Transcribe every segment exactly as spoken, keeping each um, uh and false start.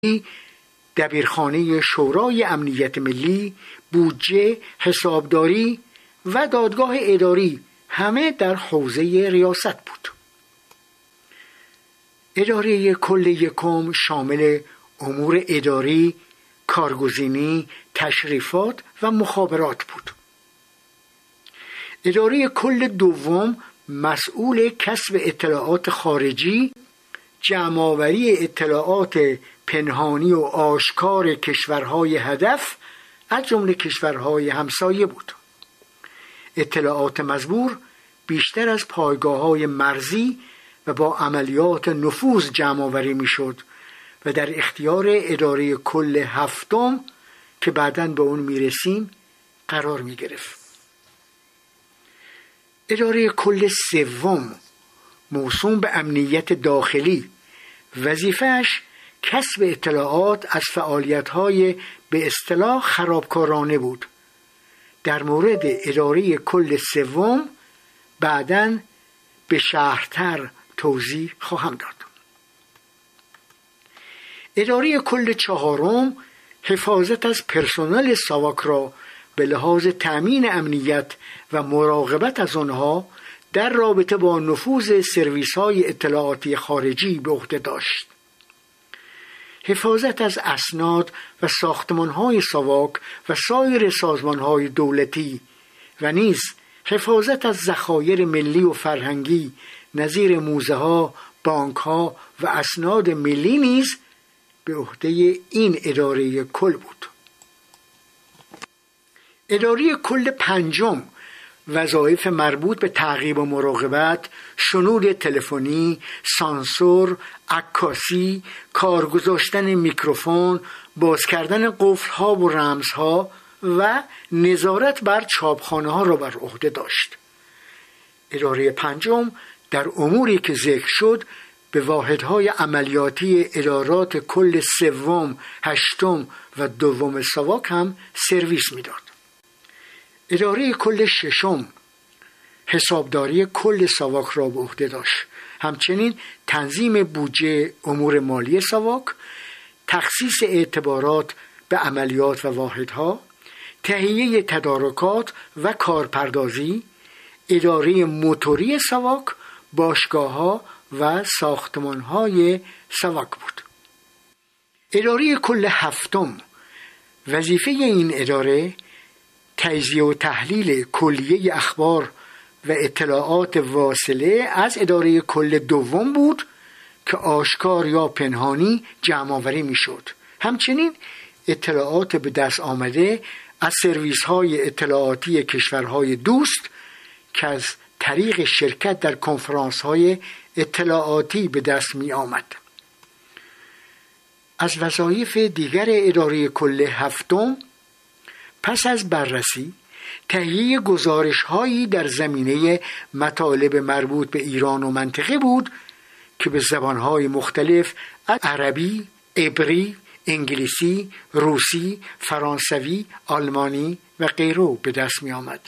دبیرخانه شورای امنیت ملی، بودجه، حسابداری و دادگاه اداری همه در حوزه ریاست بود. اداره کل یکم شامل امور اداری، کارگزینی، تشریفات و مخابرات بود. اداره کل دوم مسئول کسب اطلاعات خارجی، جمع‌آوری اطلاعات پنهانی و آشکار کشورهای هدف از جمله کشورهای همسایه بود. اطلاعات مزبور بیشتر از پایگاه‌های مرزی و با عملیات نفوذ جمع‌آوری می‌شد و در اختیار اداره کل هفتم که بعداً به اون میرسیم قرار می‌گرفت. اداره کل سوم موسوم به امنیت داخلی، وظیفه‌اش کسب اطلاعات از فعالیت‌های به اصطلاح خرابکارانه بود. در مورد اداره کل سوم بعداً به شرح‌تر توضیح خواهم داد. اداره کل چهارم حفاظت از پرسنل ساواک را به لحاظ تأمین امنیت و مراقبت از آنها در رابطه با نفوذ سرویس‌های اطلاعاتی خارجی به عهده داشت. حفاظت از اسناد و ساختمان‌های ساواک و سایر سازمان‌های دولتی و نیز حفاظت از ذخایر ملی و فرهنگی نظیر موزه‌ها، بانک‌ها و اسناد ملی نیز به عهده این اداره کل بود. اداره کل پنجم وظایف مربوط به تعقیب و مراقبت، شنود تلفنی، سانسور، عکاسی، کار گذاشتن میکروفون، باز کردن قفل‌ها و رمزها و نظارت بر چاپخانه‌ها را بر عهده داشت. اداره پنجم در اموری که ذکر شد به واحدهای عملیاتی ادارات کل سوم، هشتم و دوم ساواک هم سرویس میداد. اداره کل ششم حسابداری کل ساواک را به عهده داشت. همچنین تنظیم بودجه امور مالی ساواک، تخصیص اعتبارات به عملیات و واحدها، تهیه تدارکات و کارپردازی، اداره موتوری ساواک، باشگاه‌ها و ساختمان‌های ساواک بود. اداره کل هفتم وظیفه این اداره تجزیه و تحلیل کلیه اخبار و اطلاعات واصله از اداره کل دوم بود که آشکار یا پنهانی جمع‌آوری می‌شد. همچنین اطلاعات به دست آمده از سرویس‌های اطلاعاتی کشورهای دوست که از طریق شرکت در کنفرانس‌های اطلاعاتی به دست می آمد. از وظایف دیگر اداره کل هفتم پس از بررسی تهیه گزارش‌هایی در زمینه مطالب مربوط به ایران و منطقه بود که به زبان‌های مختلف از عربی، عبری، انگلیسی، روسی، فرانسوی، آلمانی و غیره به دست می آمد.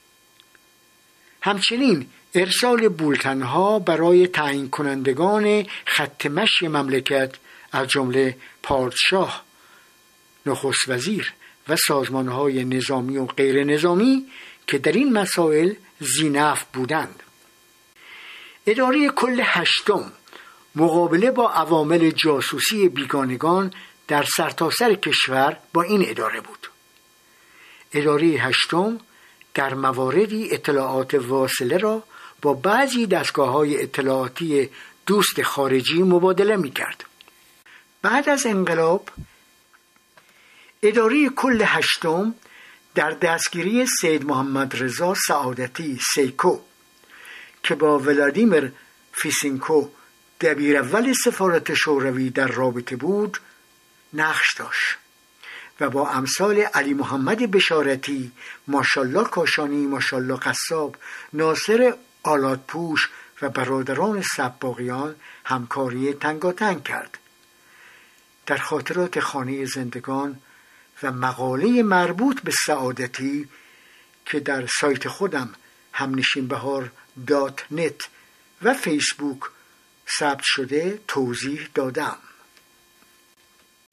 همچنین ارسال بولتن‌ها برای تعیین کنندگان خط مشی مملکت از جمله پادشاه، نخست وزیر و سازمان‌های نظامی و غیر نظامی که در این مسائل ذی‌نفع بودند. اداره کل هشتم مقابله با عوامل جاسوسی بیگانگان در سرتاسر کشور با این اداره بود. اداره هشتم در مواردی اطلاعات واصله را با بعضی دستگاه‌های اطلاعاتی دوست خارجی مبادله می‌کرد. بعد از انقلاب اداره کل هشتم در دستگیری سید محمد رضا سعادتی سیکو که با ولادیمیر فیسینکو دبیر اول سفارت شوروی در رابطه بود نقش داشت و با امثال علی محمد بشارتی، ماشالله کاشانی، ماشالله قصاب، ناصر آلاتپوش و برادران سباقیان همکاری تنگاتنگ کرد. در خاطرات خانه زندگان و مقاله مربوط به سعادتی که در سایت خودم همنشینبهار دات نت و فیسبوک ثبت شده توضیح دادم.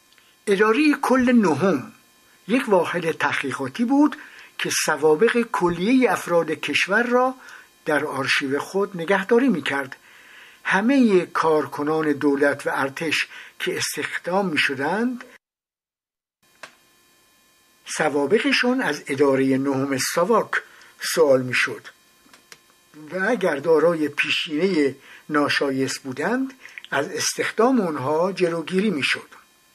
اداره کل نهم یک واحد تحقیقاتی بود که سوابق کلیه افراد کشور را در آرشیو خود نگهداری می‌کرد. همه کارکنان دولت و ارتش که استخدام می‌شدند سوابقشون از اداره نهم ساواک سوال می‌شد و اگر دارای پیشینه ناشایست بودند از استخدام آنها جلوگیری می‌شد.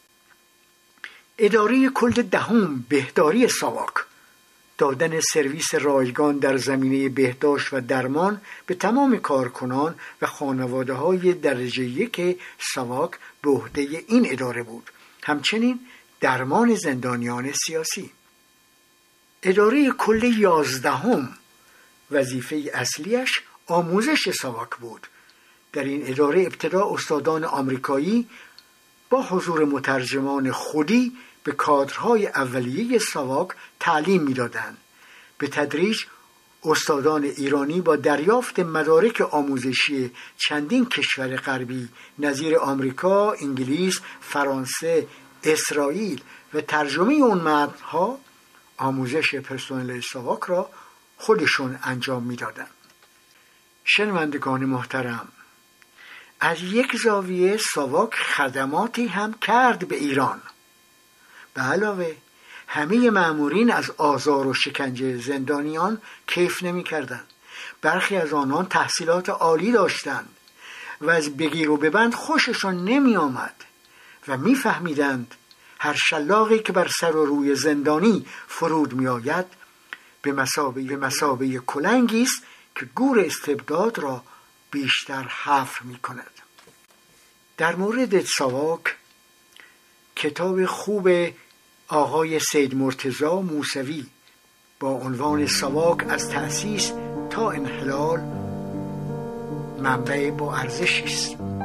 اداره کل دهم بهداری ساواک دادن سرویس رایگان در زمینه بهداشت و درمان به تمام کارکنان و خانواده‌های درجه یک ساواک به عهده این اداره بود. همچنین درمان زندانیان سیاسی. اداره کل یازدهم وظیفه اصلیش آموزش ساواک بود. در این اداره ابتدا استادان آمریکایی با حضور مترجمان خودی به کادرهای اولیه ساواک تعلیم می‌دادند. به تدریج استادان ایرانی با دریافت مدارک آموزشی چندین کشور غربی نظیر آمریکا، انگلیس، فرانسه، اسرائیل و ترجمه اون متن‌ها آموزش پرسنل ساواک را خودشون انجام می‌دادند. شنوندگان محترم، از یک زاویه ساواک خدماتی هم کرد به ایران. به علاوه همه مأمورین از آزار و شکنجه زندانیان کیف نمی کردند. برخی از آنان تحصیلات عالی داشتند و از بگیر و ببند خوششان نمی آمد و می فهمیدند هر شلاقی که بر سر و روی زندانی فرود می آید به مثابه به مثابه کلنگی است که گور استبداد را بیشتر حفر می کند. در مورد ساواک کتاب خوب آقای سید مرتضی موسوی با عنوان ساواک از تأسیس تا انحلال منبع با ارزشی است.